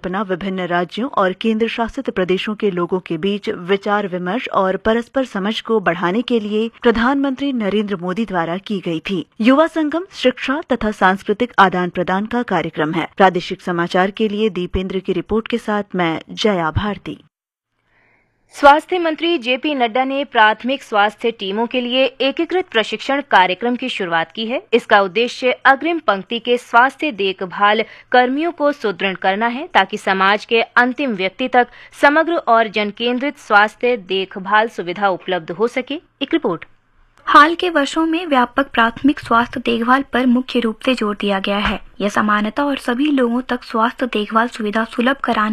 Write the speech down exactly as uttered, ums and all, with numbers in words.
परिकल्पना विभिन्न राज्यों और केंद्र शासित प्रदेशों के लोगों के बीच विचार विमर्श और परस्पर समझ को बढ़ाने के लिए प्रधानमंत्री नरेंद्र मोदी द्वारा की गई थी। युवा संगम शिक्षा तथा सांस्कृतिक आदान प्रदान का कार्यक्रम है। प्रादेशिक समाचार के लिए दीपेंद्र की रिपोर्ट के साथ मैं जया भारती। स्वास्थ्य मंत्री जेपी नड्डा ने प्राथमिक स्वास्थ्य टीमों के लिए एकीकृत प्रशिक्षण कार्यक्रम की शुरुआत की है। इसका उद्देश्य अग्रिम पंक्ति के स्वास्थ्य देखभाल कर्मियों को सुदृढ़ करना है ताकि समाज के अंतिम व्यक्ति तक समग्र और जनकेंद्रित स्वास्थ्य देखभाल सुविधा उपलब्ध हो सके। एक रिपोर्ट। हाल के वर्षों में व्यापक प्राथमिक स्वास्थ्य देखभाल पर मुख्य रूप से जोर दिया गया है। यह समानता और सभी लोगों तक स्वास्थ्य देखभाल सुविधा सुलभ कराने